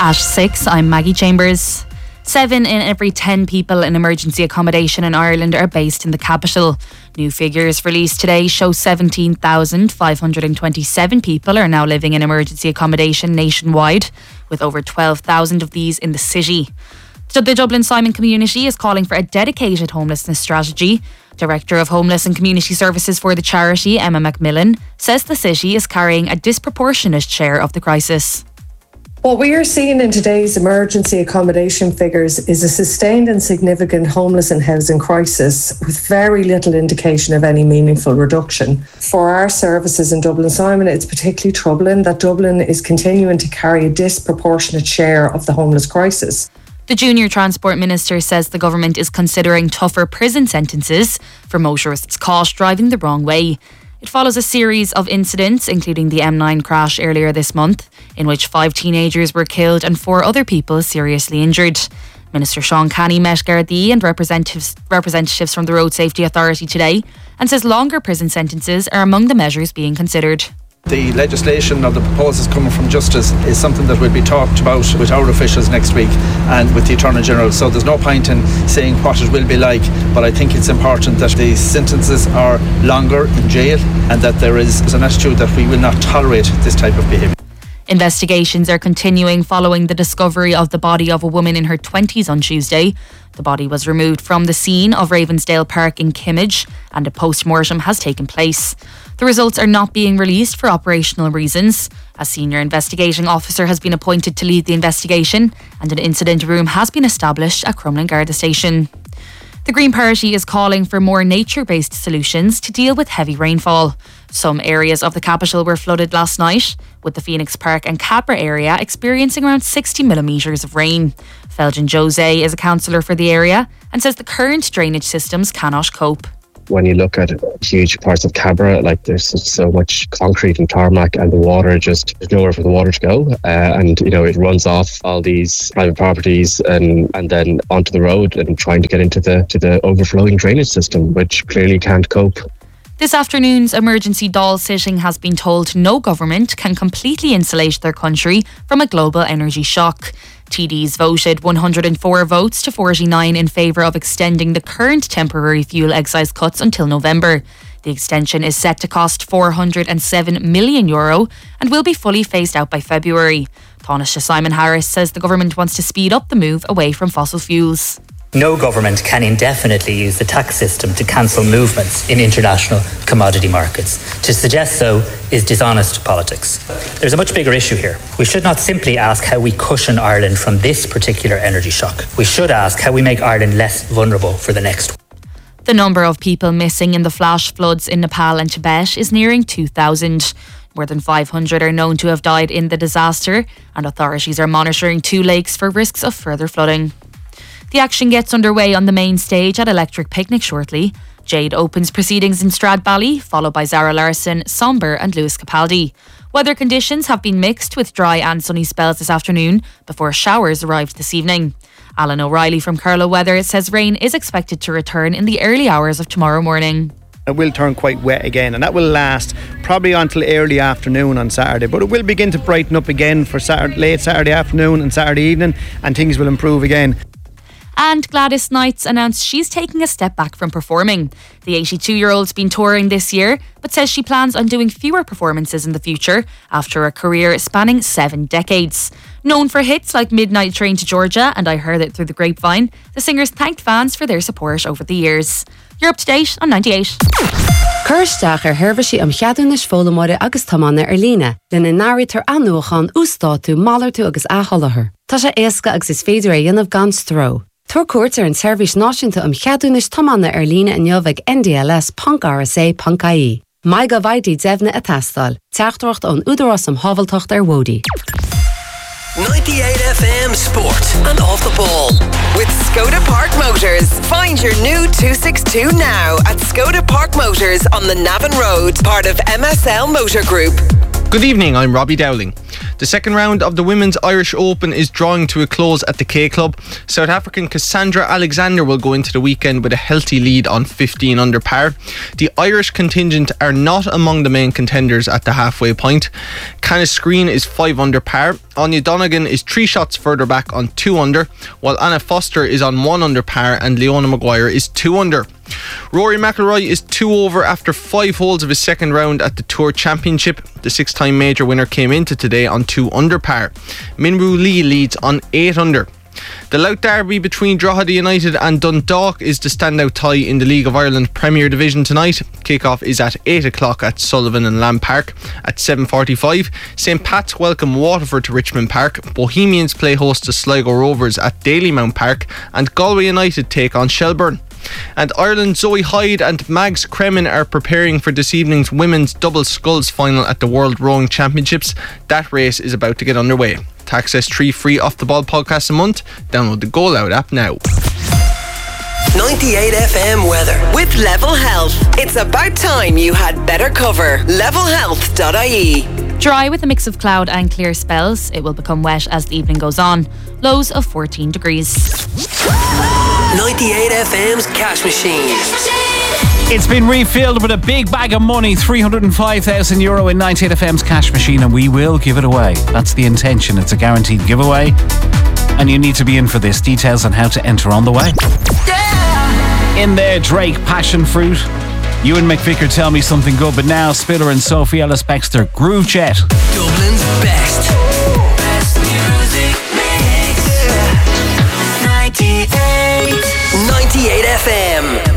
At 6, I'm Maggie Chambers. 7 in every 10 people in emergency accommodation in Ireland are based in the capital. New figures released today show 17,527 people are now living in emergency accommodation nationwide, with over 12,000 of these in the city. The Dublin Simon community is calling for a dedicated homelessness strategy. Director of Homeless and Community Services for the charity, Emma McMillan, says the city is carrying a disproportionate share of the crisis. What we are seeing in today's emergency accommodation figures is a sustained and significant homeless and housing crisis with very little indication of any meaningful reduction. For our services in Dublin Simon, it's particularly troubling that Dublin is continuing to carry a disproportionate share of the homeless crisis. The Junior Transport Minister says the government is considering tougher prison sentences for motorists caught driving the wrong way. It follows a series of incidents, including the M9 crash earlier this month, in which 5 teenagers were killed and 4 other people seriously injured. Minister Sean Canny met Gardaí and representatives from the Road Safety Authority today and says longer prison sentences are among the measures being considered. The legislation of the proposals coming from Justice is something that will be talked about with our officials next week and with the Attorney General. So there's no point in saying what it will be like, but I think it's important that the sentences are longer in jail and that there is an attitude that we will not tolerate this type of behaviour. Investigations are continuing following the discovery of the body of a woman in her 20s on Tuesday. The body was removed from the scene of Ravensdale Park in Kimmage and a post-mortem has taken place. The results are not being released for operational reasons. A senior investigating officer has been appointed to lead the investigation and an incident room has been established at Crumlin Garda Station. The Green Party is calling for more nature-based solutions to deal with heavy rainfall. Some areas of the capital were flooded last night, with the Phoenix Park and Capra area experiencing around 60 millimetres of rain. Felgen Jose is a councillor for the area and says the current drainage systems cannot cope. When you look at huge parts of Cabra, like there's so much concrete and tarmac and the water just, there's nowhere for the water to go. And, you know, it runs off all these private properties and then onto the road and trying to get into the overflowing drainage system, which clearly can't cope. This afternoon's emergency Dáil sitting has been told no government can completely insulate their country from a global energy shock. TDs voted 104 votes to 49 in favour of extending the current temporary fuel excise cuts until November. The extension is set to cost €407 million and will be fully phased out by February. Taoiseach Simon Harris says the government wants to speed up the move away from fossil fuels. No government can indefinitely use the tax system to cancel movements in international commodity markets. To suggest so is dishonest politics. There's a much bigger issue here. We should not simply ask how we cushion Ireland from this particular energy shock. We should ask how we make Ireland less vulnerable for the next one. The number of people missing in the flash floods in Nepal and Tibet is nearing 2,000. More than 500 are known to have died in the disaster, and authorities are monitoring 2 lakes for risks of further flooding. The action gets underway on the main stage at Electric Picnic shortly. Jade opens proceedings in Stradbally, followed by Zara Larson, Somber and Lewis Capaldi. Weather conditions have been mixed with dry and sunny spells this afternoon before showers arrived this evening. Alan O'Reilly from Carlow Weather says rain is expected to return in the early hours of tomorrow morning. It will turn quite wet again and that will last probably until early afternoon on Saturday, but it will begin to brighten up again for late Saturday afternoon and Saturday evening and things will improve again. And Gladys Knights announced she's taking a step back from performing. The 82-year-old's been touring this year, but says she plans on doing fewer performances in the future after a career spanning 7 decades. Known for hits like Midnight Train to Georgia and I Heard It Through the Grapevine, the singers thanked fans for their support over the years. You're up to date on 98. Cursteach hervisi cheadúnis fólamóide agus tamanna líne, lena náritar anúchan ústátu málartu agus áhallahar. Tá sé éasca agus is féidir dhéanamh gan stró. Tuair cuairt an seirbhís náisiúnta cheadúnis tamanna líne in jobhag ndls.rsa.ie. Mai go bhaidí devna a tastal, teachtracht an údarás havaltocht Wody. 98 FM Sport and Off the Ball. With Skoda Park Motors. Find your new 262 now at Skoda Park Motors on the Navan Road, part of MSL Motor Group. Good evening, I'm Robbie Dowling. The second round of the Women's Irish Open is drawing to a close at the K Club. South African Cassandra Alexander will go into the weekend with a healthy lead on 15 under par. The Irish contingent are not among the main contenders at the halfway point. Canis Screen is 5 under par. Anya Donegan is 3 shots further back on 2 under, while Anna Foster is on 1 under par and Leona Maguire is 2 under. Rory McIlroy is 2 over after 5 holes of his second round at the Tour Championship. The 6-time major winner came into today on 2 under par. Minwoo Lee leads on 8 under. The Louth Derby between Drogheda United and Dundalk is the standout tie in the League of Ireland Premier Division tonight. Kick-off is at 8 o'clock at Sullivan and Lamb Park. At 7:45, St Pat's welcome Waterford to Richmond Park. Bohemians play host to Sligo Rovers at Dalymount Park, and Galway United take on Shelbourne. And Ireland's Zoe Hyde and Mags Kremen are preparing for this evening's women's double sculls final at the World Rowing Championships. That race is about to get underway. To access 3 free Off The Ball podcasts a month, download the Go Loud app now. 98 FM weather with Level Health. It's about time you had better cover. Levelhealth.ie. Dry with a mix of cloud and clear spells. It will become wet as the evening goes on. Lows of 14 degrees. 98 FM's Cash Machine. It's been refilled with a big bag of money, €305,000 in 98 FM's Cash Machine, and we will give it away. That's the intention. It's a guaranteed giveaway, and you need to be in for this. Details on how to enter on the way. In there, Drake, Passion Fruit. Ewan McVicker, Tell Me Something Good. But now, Spiller and Sophie Ellis-Bextor, Groove Jet. Dublin's best. Best music mix. 98 FM.